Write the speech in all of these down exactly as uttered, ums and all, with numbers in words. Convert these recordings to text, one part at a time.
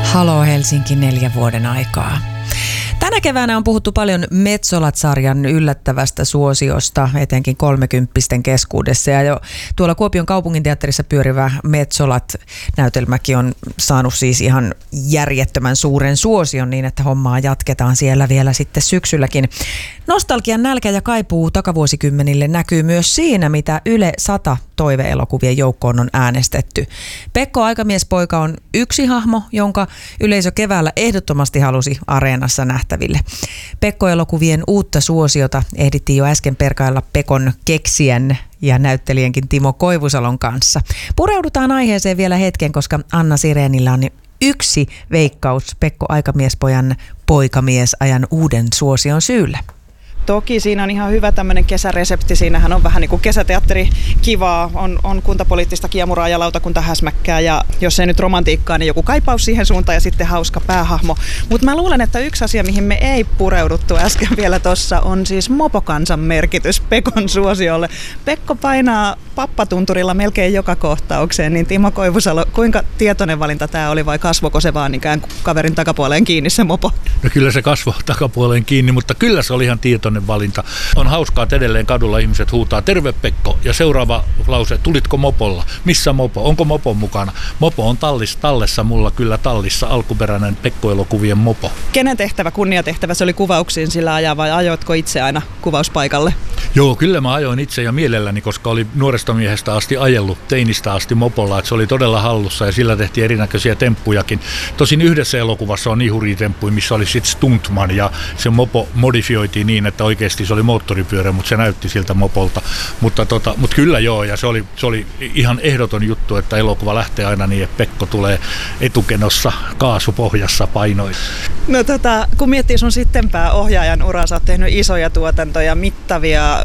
Halo Helsinki neljä vuoden aikaa. Tänä keväänä on puhuttu paljon Metsolat-sarjan yllättävästä suosiosta, etenkin kolmekymppisten keskuudessa. Ja jo tuolla Kuopion kaupunginteatterissa pyörivä Metsolat-näytelmäkin on saanut siis ihan järjettömän suuren suosion niin, että hommaa jatketaan siellä vielä sitten syksylläkin. Nostalgian nälkä ja kaipuu takavuosikymmenille näkyy myös siinä, mitä Yle sata toiveelokuvien joukkoon on äänestetty. Pekko Aikamiespoika on yksi hahmo, jonka yleisö keväällä ehdottomasti halusi areenassa nähtäville. Pekko-elokuvien uutta suosiota ehdittiin jo äsken perkailla Pekon keksijän ja näyttelijänkin Timo Koivusalon kanssa. Pureudutaan aiheeseen vielä hetken, koska Anna Sirenillä on yksi veikkaus Pekko Aikamiespojan poikamiesajan uuden suosion syyllä. Toki siinä on ihan hyvä tämmöinen kesäresepti. Siinähän on vähän niin kuin kesäteatteri kivaa, on, on kuntapoliittista kiemuraa ja lautakunta häsmäkkää ja jos ei nyt romantiikkaa, niin joku kaipaus siihen suuntaan ja sitten hauska päähahmo. Mutta mä luulen, että yksi asia, mihin me ei pureuduttu äsken vielä tossa, on siis mopokansan merkitys Pekon suosiolle. Pekko painaa pappatunturilla melkein joka kohtaukseen, niin Timo Koivusalo, kuinka tietoinen valinta tämä oli vai kasvoiko se vaan ikään kuin kaverin takapuoleen kiinni se mopo? No kyllä se kasvoi takapuoleen kiinni, mutta kyllä se oli ihan tietoinen valinta. On hauskaa, että edelleen kadulla ihmiset huutaa terve Pekko ja seuraava lause, tulitko mopolla? Missä mopo? Onko mopo mukana? Mopo on tallis, tallessa, mulla kyllä tallissa, alkuperäinen Pekko-elokuvien mopo. Kenen tehtävä, kunniatehtävä se oli kuvauksiin sillä ajaa vai ajoitko itse aina kuvauspaikalle? Joo, kyllä mä ajoin itse ja mielelläni, koska oli nuoresta miehestä asti ajellut, teinistä asti mopolla, että se oli todella hallussa ja sillä tehtiin erinäköisiä temppujakin. Tosin yhdessä elokuvassa on niin hurjia temppuja, missä oli sitten stuntman ja se mopo modifioitiin niin, että oikeasti se oli moottoripyörä, mutta se näytti siltä mopolta. Mutta, tota, mutta kyllä joo, ja se oli, se oli ihan ehdoton juttu, että elokuva lähtee aina niin, että Pekko tulee etukenossa kaasupohjassa painoin. No tota, kun miettii sun sittenpää ohjaajan uraa, sä oot tehnyt isoja tuotantoja, mittavia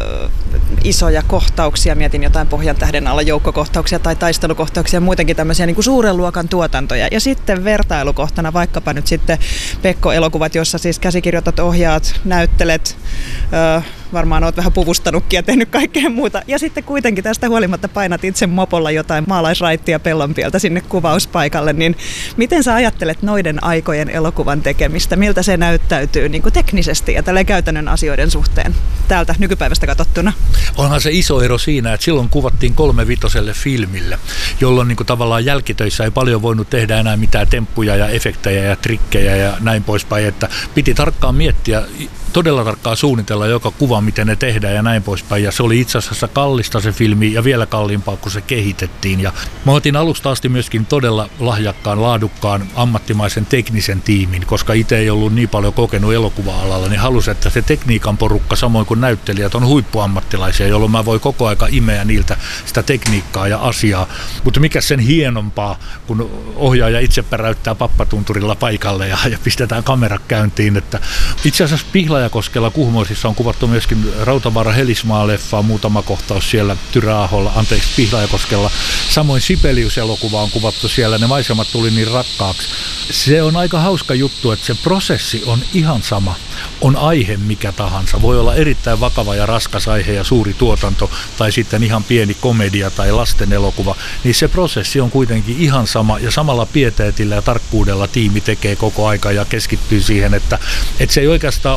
isoja kohtauksia, mietin jotain Pohjan tähden alla joukkokohtauksia tai taistelukohtauksia ja muutenkin tämmöisiä niin kuin suuren luokan tuotantoja. Ja sitten vertailukohtana vaikkapa nyt sitten Pekko-elokuvat, jossa siis käsikirjoitat, ohjaat, näyttelet, öö, varmaan oot vähän puvustanutkin ja tehnyt kaikkea muuta. Ja sitten kuitenkin tästä huolimatta painat itse mopolla jotain maalaisraittia pellonpieltä sinne kuvauspaikalle. Niin miten sä ajattelet noiden aikojen elokuvan tekemistä? Miltä se näyttäytyy niin kuin teknisesti ja tällä käytännön asioiden suhteen täältä nykypäivästä katsottuna? Onhan se iso ero siinä, että silloin kuvattiin kolmevitoselle filmille, jolloin niin kuin tavallaan jälkitöissä ei paljon voinut tehdä enää mitään temppuja ja efektejä ja trikkejä ja näin poispäin, että piti tarkkaan miettiä, todella tarkkaan suunnitella joka kuva, miten ne tehdään ja näin poispäin. Ja se oli itse asiassa kallista se filmi ja vielä kalliimpaa, kun se kehitettiin. Ja mä otin alusta asti myöskin todella lahjakkaan, laadukkaan, ammattimaisen teknisen tiimin, koska itse ei ollut niin paljon kokenut elokuva-alalla, niin halusin, että se tekniikan porukka, samoin kuin näyttelijät, on huippuammattilaisia, jolloin mä voin koko aika imeä niiltä sitä tekniikkaa ja asiaa. Mutta mikä sen hienompaa, kun ohjaaja itse päräyttää pappatunturilla paikalle ja, ja pistetään kamera käyntiin. Että itse asiassa Pihlajakoskella Kuhmoisissa on kuvattu myöskin Rautavaara-Helismaa-leffaa, muutama kohtaus siellä Tyrääholla, anteeksi Pihlajakoskella. Samoin Sibelius-elokuva on kuvattu siellä, ne maisemat tuli niin rakkaaksi. Se on aika hauska juttu, että se prosessi on ihan sama. On aihe mikä tahansa. Voi olla erittäin vakava ja raskas aihe ja suuri tuotanto tai sitten ihan pieni komedia tai lasten elokuva. Niin se prosessi on kuitenkin ihan sama ja samalla pieteetillä ja tarkkuudella tiimi tekee koko aika ja keskittyy siihen, että, että se ei oikeastaan